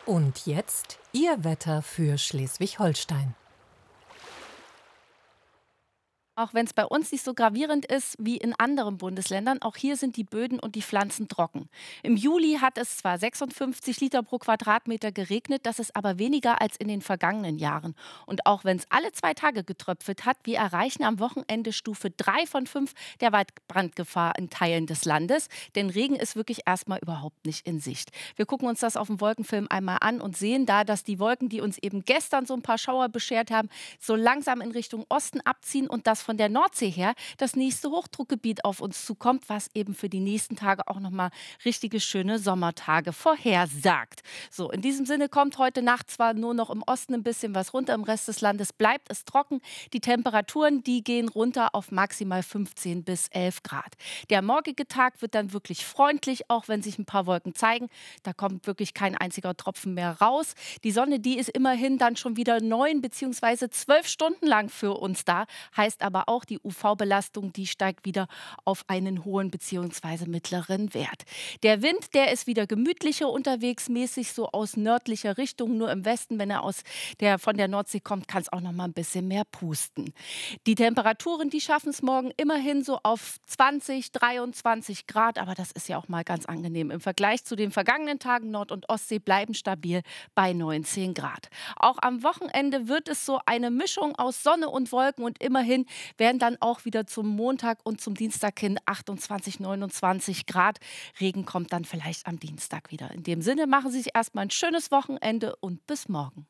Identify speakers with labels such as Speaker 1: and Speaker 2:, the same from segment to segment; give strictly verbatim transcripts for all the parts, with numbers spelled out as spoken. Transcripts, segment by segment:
Speaker 1: Und jetzt Ihr Wetter für Schleswig-Holstein.
Speaker 2: Auch wenn es bei uns nicht so gravierend ist wie in anderen Bundesländern, auch hier sind die Böden und die Pflanzen trocken. Im Juli hat es zwar sechsundfünfzig Liter pro Quadratmeter geregnet, das ist aber weniger als in den vergangenen Jahren. Und auch wenn es alle zwei Tage getröpfelt hat, wir erreichen am Wochenende Stufe drei von fünf der Waldbrandgefahr in Teilen des Landes. Denn Regen ist wirklich erstmal überhaupt nicht in Sicht. Wir gucken uns das auf dem Wolkenfilm einmal an und sehen da, dass die Wolken, die uns eben gestern so ein paar Schauer beschert haben, so langsam in Richtung Osten abziehen und das von der Nordsee her das nächste Hochdruckgebiet auf uns zukommt, was eben für die nächsten Tage auch nochmal richtige schöne Sommertage vorhersagt. So, in diesem Sinne kommt heute Nacht zwar nur noch im Osten ein bisschen was runter, im Rest des Landes bleibt es trocken. Die Temperaturen, die gehen runter auf maximal fünfzehn bis elf Grad. Der morgige Tag wird dann wirklich freundlich, auch wenn sich ein paar Wolken zeigen. Da kommt wirklich kein einziger Tropfen mehr raus. Die Sonne, die ist immerhin dann schon wieder neun bzw. zwölf Stunden lang für uns da, heißt aber auch, die U V-Belastung, die steigt wieder auf einen hohen bzw. mittleren Wert. Der Wind, der ist wieder gemütlicher unterwegs, mäßig so aus nördlicher Richtung. Nur im Westen, wenn er aus der, von der Nordsee kommt, kann es auch noch mal ein bisschen mehr pusten. Die Temperaturen, die schaffen es morgen immerhin so auf zwanzig, dreiundzwanzig Grad. Aber das ist ja auch mal ganz angenehm. Im Vergleich zu den vergangenen Tagen Nord- und Ostsee bleiben stabil bei neunzehn Grad. Auch am Wochenende wird es so eine Mischung aus Sonne und Wolken und immerhin werden dann auch wieder zum Montag und zum Dienstag hin achtundzwanzig, neunundzwanzig Grad. Regen kommt dann vielleicht am Dienstag wieder. In dem Sinne machen Sie sich erstmal ein schönes Wochenende und bis morgen.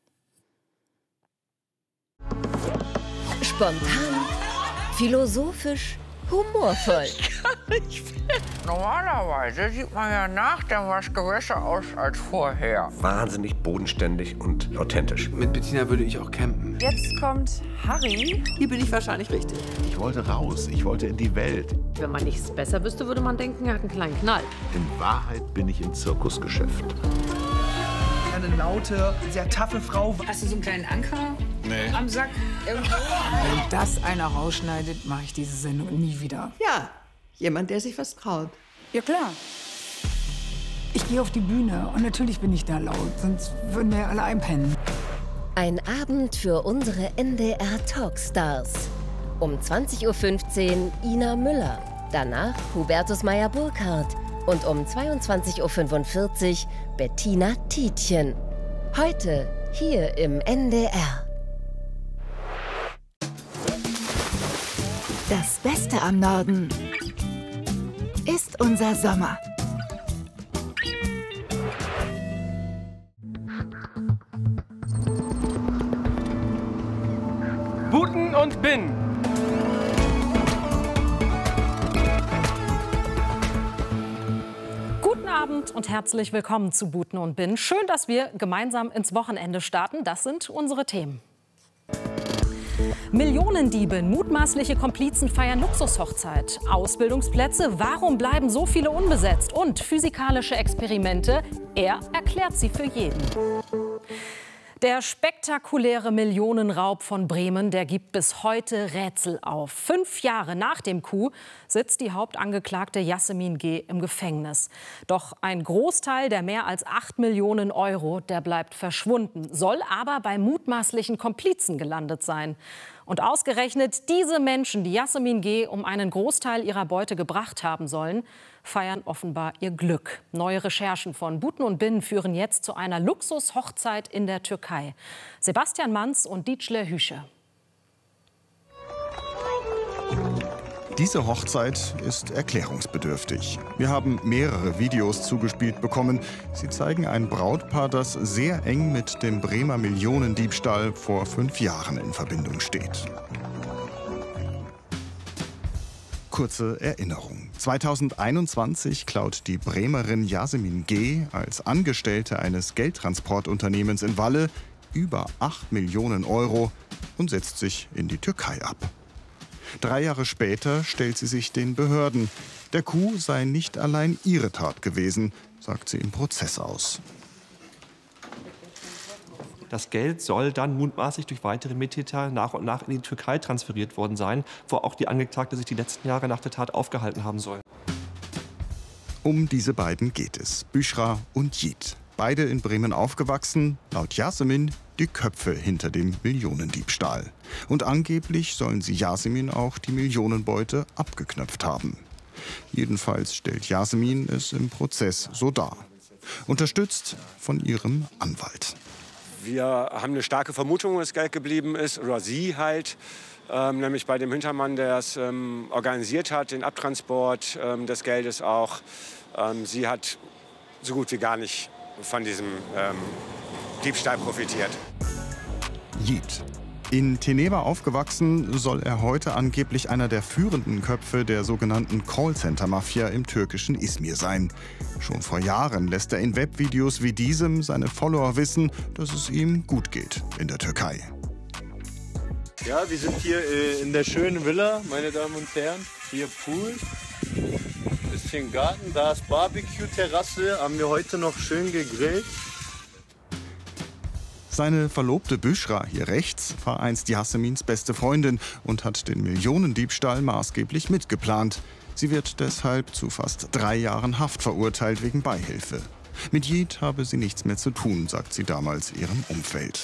Speaker 3: Spontan, philosophisch, humorvoll.
Speaker 4: Ich kann nicht mehr. Normalerweise sieht man ja nach dem Waschgang besser aus als vorher.
Speaker 5: Wahnsinnig bodenständig und authentisch.
Speaker 6: Mit Bettina würde ich auch campen.
Speaker 7: Jetzt kommt Harry.
Speaker 6: Hier bin ich wahrscheinlich richtig.
Speaker 8: Ich wollte raus, ich wollte in die Welt.
Speaker 9: Wenn man nichts besser wüsste, würde man denken, er hat einen kleinen Knall.
Speaker 8: In Wahrheit bin ich im Zirkusgeschäft.
Speaker 10: Eine laute, sehr taffe Frau.
Speaker 7: Hast du so einen kleinen Anker
Speaker 8: nee.
Speaker 7: am Sack? Irgendwo?
Speaker 11: Wenn das einer rausschneidet, mache ich diese Sendung nie wieder.
Speaker 12: Ja, jemand, der sich was traut.
Speaker 11: Ja, klar. Ich gehe auf die Bühne und natürlich bin ich da laut, sonst würden wir alle einpennen.
Speaker 3: Ein Abend für unsere N D R Talkstars. Um zwanzig Uhr fünfzehn Ina Müller, danach Hubertus Meyer-Burkhardt und um zweiundzwanzig Uhr fünfundvierzig Bettina Tietjen. Heute hier im N D R.
Speaker 13: Das Beste am Norden ist unser Sommer.
Speaker 14: Buten und Bin.
Speaker 15: Guten Abend und herzlich willkommen zu Buten und Bin. Schön, dass wir gemeinsam ins Wochenende starten. Das sind unsere Themen. Millionendiebe, mutmaßliche Komplizen feiern Luxushochzeit. Ausbildungsplätze, warum bleiben so viele unbesetzt? Und physikalische Experimente, er erklärt sie für jeden. Der spektakuläre Millionenraub von Bremen, der gibt bis heute Rätsel auf. Fünf Jahre nach dem Coup sitzt die Hauptangeklagte Yasemin G. im Gefängnis. Doch ein Großteil der mehr als acht Millionen Euro, der bleibt verschwunden, soll aber bei mutmaßlichen Komplizen gelandet sein. Und ausgerechnet diese Menschen, die Yasemin G. um einen Großteil ihrer Beute gebracht haben sollen, feiern offenbar ihr Glück. Neue Recherchen von Buten und Bin führen jetzt zu einer Luxushochzeit in der Türkei. Sebastian Manz und Dietschle Hüsche.
Speaker 16: Diese Hochzeit ist erklärungsbedürftig. Wir haben mehrere Videos zugespielt bekommen. Sie zeigen ein Brautpaar, das sehr eng mit dem Bremer Millionendiebstahl vor fünf Jahren in Verbindung steht. Kurze Erinnerung. zweitausendeinundzwanzig klaut die Bremerin Yasemin G. als Angestellte eines Geldtransportunternehmens in Walle über acht Millionen Euro und setzt sich in die Türkei ab. Drei Jahre später stellt sie sich den Behörden. Der Coup sei nicht allein ihre Tat gewesen, sagt sie im Prozess aus.
Speaker 17: Das Geld soll dann mutmaßlich durch weitere Mittäter nach und nach in die Türkei transferiert worden sein, wo auch die Angeklagte sich die letzten Jahre nach der Tat aufgehalten haben soll.
Speaker 16: Um diese beiden geht es, Büschra und Yiğit. Beide in Bremen aufgewachsen, laut Yasemin die Köpfe hinter dem Millionendiebstahl. Und angeblich sollen sie Yasemin auch die Millionenbeute abgeknöpft haben. Jedenfalls stellt Yasemin es im Prozess so dar. Unterstützt von ihrem Anwalt.
Speaker 18: Wir haben eine starke Vermutung, wo das Geld geblieben ist, oder sie halt. Ähm, nämlich bei dem Hintermann, der es ähm, organisiert hat, den Abtransport ähm, des Geldes auch. Ähm, sie hat so gut wie gar nicht von diesem ähm, Diebstahl profitiert.
Speaker 16: Yiğit. In Teneba aufgewachsen, soll er heute angeblich einer der führenden Köpfe der sogenannten Callcenter-Mafia im türkischen Izmir sein. Schon vor Jahren lässt er in Webvideos wie diesem seine Follower wissen, dass es ihm gut geht in der Türkei.
Speaker 19: Ja, wir sind hier äh, in der schönen Villa, meine Damen und Herren. Hier Pool, bisschen Garten, da ist Barbecue-Terrasse, haben wir heute noch schön gegrillt.
Speaker 16: Seine Verlobte Büschra, hier rechts, war einst Yasemins beste Freundin und hat den Millionendiebstahl maßgeblich mitgeplant. Sie wird deshalb zu fast drei Jahren Haft verurteilt wegen Beihilfe. Mit Yiğit habe sie nichts mehr zu tun, sagt sie damals ihrem Umfeld.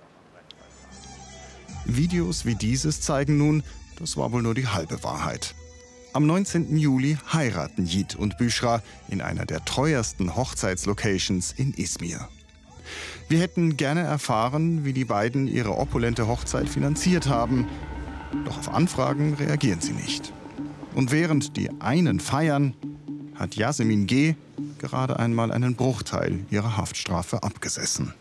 Speaker 16: Videos wie dieses zeigen nun, das war wohl nur die halbe Wahrheit. Am neunzehnten Juli heiraten Yiğit und Büschra in einer der teuersten Hochzeitslocations in Izmir. Wir hätten gerne erfahren, wie die beiden ihre opulente Hochzeit finanziert haben. Doch auf Anfragen reagieren sie nicht. Und während die einen feiern, hat Yasemin G. gerade einmal einen Bruchteil ihrer Haftstrafe abgesessen.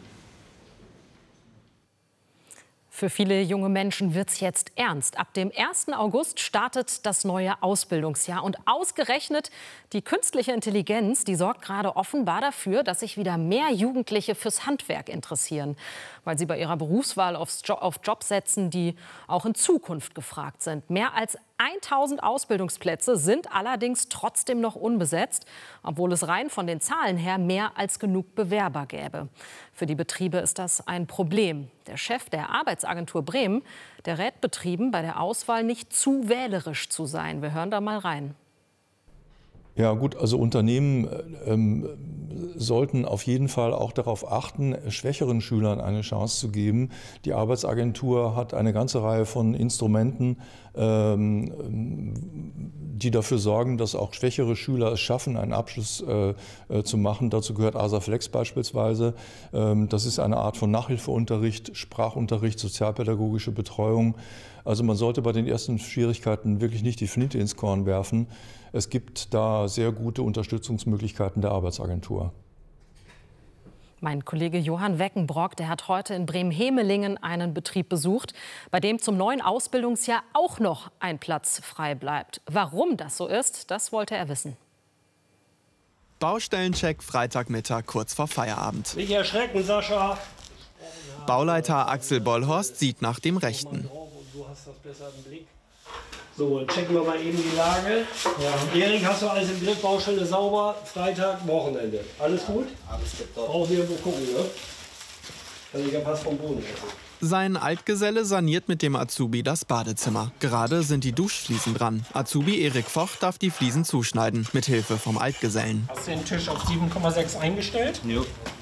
Speaker 15: Für viele junge Menschen wird's jetzt ernst. Ab dem ersten August startet das neue Ausbildungsjahr. Und ausgerechnet die künstliche Intelligenz, die sorgt gerade offenbar dafür, dass sich wieder mehr Jugendliche fürs Handwerk interessieren. Weil sie bei ihrer Berufswahl aufs Jo- auf Jobs setzen, die auch in Zukunft gefragt sind. Mehr als tausend Ausbildungsplätze sind allerdings trotzdem noch unbesetzt, obwohl es rein von den Zahlen her mehr als genug Bewerber gäbe. Für die Betriebe ist das ein Problem. Der Chef der Arbeitsagentur Bremen, der rät Betrieben, bei der Auswahl nicht zu wählerisch zu sein. Wir hören da mal rein.
Speaker 20: Ja gut, also Unternehmen ähm, sollten auf jeden Fall auch darauf achten, schwächeren Schülern eine Chance zu geben. Die Arbeitsagentur hat eine ganze Reihe von Instrumenten, ähm, die dafür sorgen, dass auch schwächere Schüler es schaffen, einen Abschluss äh, äh, zu machen. Dazu gehört ASAFlex beispielsweise. Ähm, das ist eine Art von Nachhilfeunterricht, Sprachunterricht, sozialpädagogische Betreuung. Also man sollte bei den ersten Schwierigkeiten wirklich nicht die Flinte ins Korn werfen. Es gibt da sehr gute Unterstützungsmöglichkeiten der Arbeitsagentur.
Speaker 15: Mein Kollege Johann Weckenbrock, der hat heute in Bremen-Hemelingen einen Betrieb besucht, bei dem zum neuen Ausbildungsjahr auch noch ein Platz frei bleibt. Warum das so ist, das wollte er wissen.
Speaker 21: Baustellencheck Freitagmittag kurz vor Feierabend.
Speaker 22: Nicht erschrecken, Sascha.
Speaker 21: Bauleiter Axel Bollhorst sieht nach dem Rechten.
Speaker 22: Du hast das besser im Blick. So, dann checken wir mal eben die Lage. Ja. Erik, hast du alles im Griff? Baustelle sauber? Freitag, Wochenende. Alles gut? Alles gut. Brauchen wir irgendwo gucken, ne? Also ich pass vom Boden.
Speaker 21: Sein Altgeselle saniert mit dem Azubi das Badezimmer. Gerade sind die Duschfliesen dran. Azubi Erik Vocht darf die Fliesen zuschneiden, mit Hilfe vom Altgesellen.
Speaker 22: Hast du den Tisch auf sieben Komma sechs eingestellt? Ja.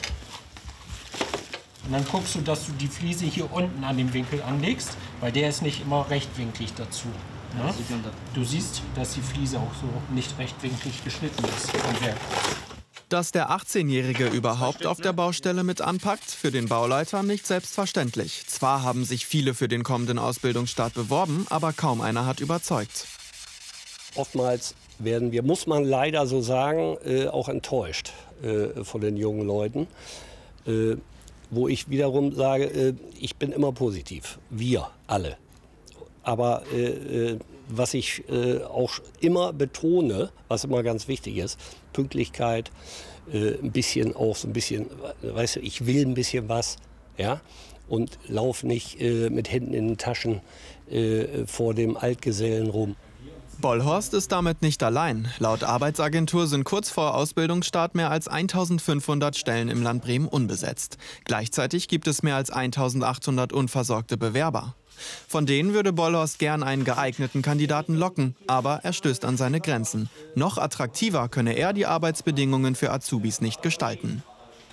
Speaker 22: Und dann guckst du, dass du die Fliese hier unten an dem Winkel anlegst, weil der ist nicht immer rechtwinklig dazu. Ne? Du siehst, dass die Fliese auch so nicht rechtwinklig geschnitten ist vom Werk.
Speaker 21: Dass der achtzehnjährige überhaupt auf der Baustelle mit anpackt, für den Bauleiter nicht selbstverständlich. Zwar haben sich viele für den kommenden Ausbildungsstart beworben, aber kaum einer hat überzeugt.
Speaker 23: Oftmals werden wir, muss man leider so sagen, äh, auch enttäuscht äh, von den jungen Leuten. Äh, wo ich wiederum sage, äh, ich bin immer positiv. Wir alle. Aber äh, was ich äh, auch immer betone, was immer ganz wichtig ist, Pünktlichkeit, äh, ein bisschen auch so ein bisschen, weißt du, ich will ein bisschen was, ja, und lauf nicht äh, mit Händen in den Taschen äh, vor dem Altgesellen rum.
Speaker 21: Bollhorst ist damit nicht allein. Laut Arbeitsagentur sind kurz vor Ausbildungsstart mehr als eintausendfünfhundert Stellen im Land Bremen unbesetzt. Gleichzeitig gibt es mehr als eintausendachthundert unversorgte Bewerber. Von denen würde Bollhorst gern einen geeigneten Kandidaten locken, aber er stößt an seine Grenzen. Noch attraktiver könne er die Arbeitsbedingungen für Azubis nicht gestalten.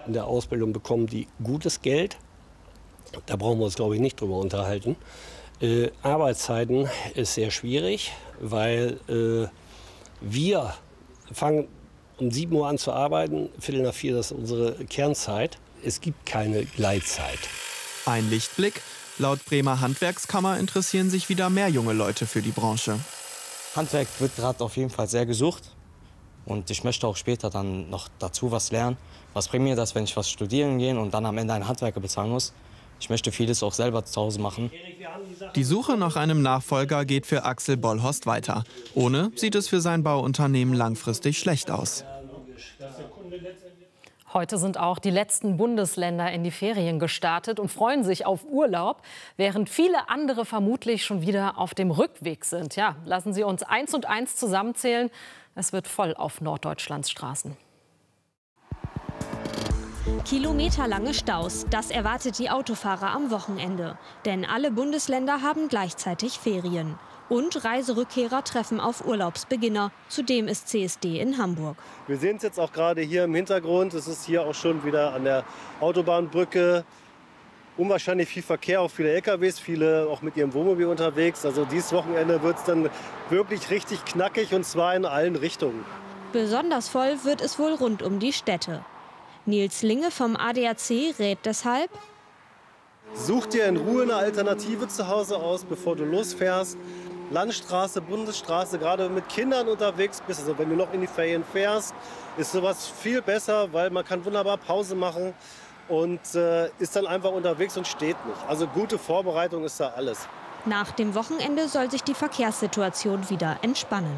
Speaker 23: in der Ausbildung bekommen die gutes Geld. Da brauchen wir uns, glaube ich, nicht drüber unterhalten. Äh, Arbeitszeiten ist sehr schwierig, weil äh, wir fangen um sieben Uhr an zu arbeiten, Viertel nach vier, das ist unsere Kernzeit. Es gibt keine Gleitzeit.
Speaker 21: Ein Lichtblick. Laut Bremer Handwerkskammer interessieren sich wieder mehr junge Leute für die Branche.
Speaker 1: Handwerk wird gerade auf jeden Fall sehr gesucht. Und ich möchte auch später dann noch dazu was lernen. Was bringt mir das, wenn ich was studieren gehe und dann am Ende einen Handwerker bezahlen muss? Ich möchte vieles auch selber zu Hause machen.
Speaker 21: Die Suche nach einem Nachfolger geht für Axel Bollhorst weiter. Ohne sieht es für sein Bauunternehmen langfristig schlecht aus.
Speaker 15: Heute sind auch die letzten Bundesländer in die Ferien gestartet und freuen sich auf Urlaub, während viele andere vermutlich schon wieder auf dem Rückweg sind. Ja, lassen Sie uns eins und eins zusammenzählen. Es wird voll auf Norddeutschlands Straßen.
Speaker 2: Kilometerlange Staus, das erwartet die Autofahrer am Wochenende. Denn alle Bundesländer haben gleichzeitig Ferien. Und Reiserückkehrer treffen auf Urlaubsbeginner. Zudem ist C S D in Hamburg.
Speaker 4: Wir sehen es jetzt auch gerade hier im Hintergrund. Es ist hier auch schon wieder an der Autobahnbrücke. Unwahrscheinlich viel Verkehr, auch viele L K Ws, viele auch mit ihrem Wohnmobil unterwegs. Also dieses Wochenende wird es dann wirklich richtig knackig, und zwar in allen Richtungen.
Speaker 2: Besonders voll wird es wohl rund um die Städte. Nils Linge vom A D A C rät deshalb:
Speaker 4: Such dir in Ruhe eine Alternative zu Hause aus, bevor du losfährst. Landstraße, Bundesstraße, gerade wenn du mit Kindern unterwegs bist, also wenn du noch in die Ferien fährst, ist sowas viel besser, weil man kann wunderbar Pause machen und äh, ist dann einfach unterwegs und steht nicht. Also gute Vorbereitung ist da alles.
Speaker 2: Nach dem Wochenende soll sich die Verkehrssituation wieder entspannen.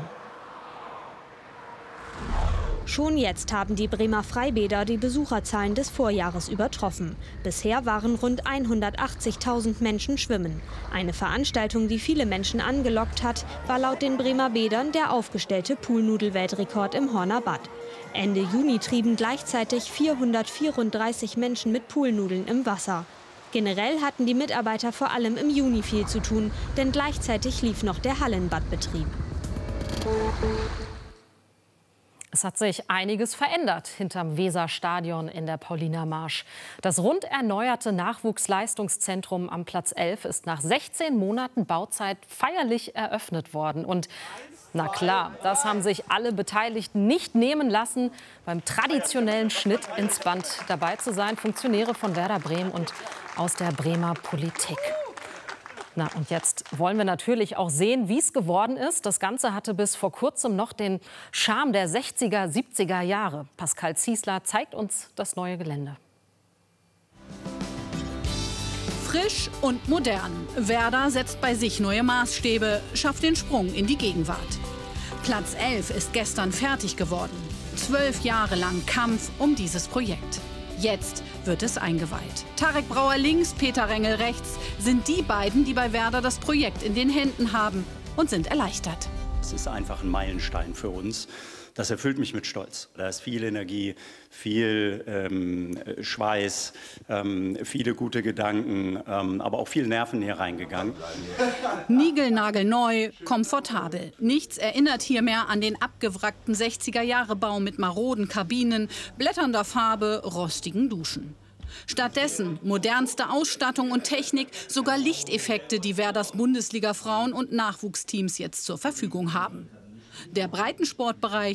Speaker 2: Schon jetzt haben die Bremer Freibäder die Besucherzahlen des Vorjahres übertroffen. Bisher waren rund hundertachtzigtausend Menschen schwimmen. Eine Veranstaltung, die viele Menschen angelockt hat, war laut den Bremer Bädern der aufgestellte Poolnudel-Weltrekord im Horner Bad. Ende Juni trieben gleichzeitig vierhundertvierunddreißig Menschen mit Poolnudeln im Wasser. Generell hatten die Mitarbeiter vor allem im Juni viel zu tun, denn gleichzeitig lief noch der Hallenbadbetrieb.
Speaker 15: Es hat sich einiges verändert hinterm Weserstadion in der Pauliner Marsch. Das rund erneuerte Nachwuchsleistungszentrum am Platz elf ist nach sechzehn Monaten Bauzeit feierlich eröffnet worden. Und na klar, das haben sich alle Beteiligten nicht nehmen lassen, beim traditionellen Schnitt ins Band dabei zu sein. Funktionäre von Werder Bremen und aus der Bremer Politik. Na, und jetzt wollen wir natürlich auch sehen, wie es geworden ist. Das Ganze hatte bis vor kurzem noch den Charme der sechziger, siebziger Jahre. Pascal Ziesler zeigt uns das neue Gelände.
Speaker 24: Frisch und modern. Werder setzt bei sich neue Maßstäbe, schafft den Sprung in die Gegenwart. Platz elf ist gestern fertig geworden. Zwölf Jahre lang Kampf um dieses Projekt. Jetzt wird es eingeweiht. Tarek Brauer links, Peter Rengel rechts sind die beiden, die bei Werder das Projekt in den Händen haben und sind erleichtert.
Speaker 25: Es ist einfach ein Meilenstein für uns. Das erfüllt mich mit Stolz. Da ist viel Energie, viel ähm, Schweiß, ähm, viele gute Gedanken, ähm, aber auch viel Nerven hier reingegangen.
Speaker 24: Niegelnagelneu, komfortabel. Nichts erinnert hier mehr an den abgewrackten sechziger-Jahre-Bau mit maroden Kabinen, blätternder Farbe, rostigen Duschen. Stattdessen modernste Ausstattung und Technik, sogar Lichteffekte, die Werders Bundesliga-Frauen- und Nachwuchsteams jetzt zur Verfügung haben. Der Breitensportbereich